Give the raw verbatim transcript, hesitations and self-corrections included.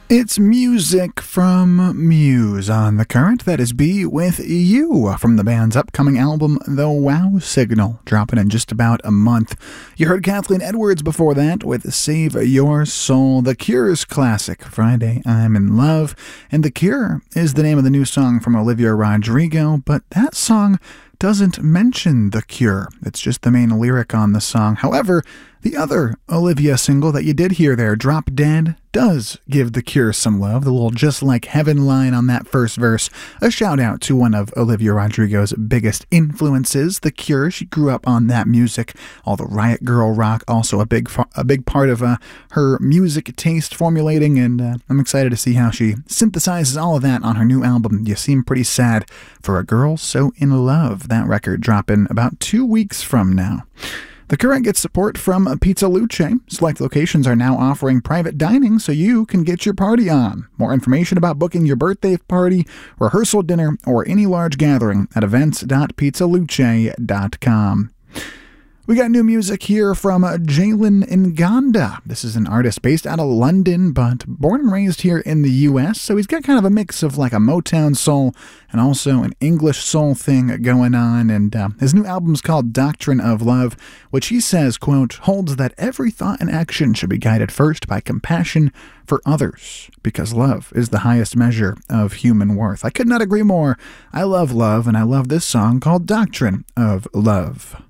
It's music from Muse on The Current. That is Be With You from the band's upcoming album, The Wow Signal, dropping in just about a month. You heard Kathleen Edwards before that with Save Your Soul, The Cure's classic, Friday I'm in Love. And The Cure is the name of the new song from Olivia Rodrigo, but that song doesn't mention The Cure. It's just the main lyric on the song. However, the other Olivia single that you did hear there, Drop Dead, does give The Cure some love. The little Just Like Heaven line on that first verse. A shout out to one of Olivia Rodrigo's biggest influences, The Cure. She grew up on that music. All the Riot Girl rock, also a big a big part of uh, her music taste formulating, and uh, I'm excited to see how she synthesizes all of that on her new album, You Seem Pretty Sad for a Girl So In Love. That record dropping about two weeks from now. The Current gets support from Pizza Luce. Select locations are now offering private dining so you can get your party on. More information about booking your birthday party, rehearsal dinner, or any large gathering at events dot pizza luce dot com. We got new music here from Jalen Nganda. This is an artist based out of London, but born and raised here in the U S, so he's got kind of a mix of like a Motown soul and also an English soul thing going on, and uh, his new album's called Doctrine of Love, which he says, quote, holds that every thought and action should be guided first by compassion for others, because love is the highest measure of human worth. I could not agree more. I love love, and I love this song called Doctrine of Love.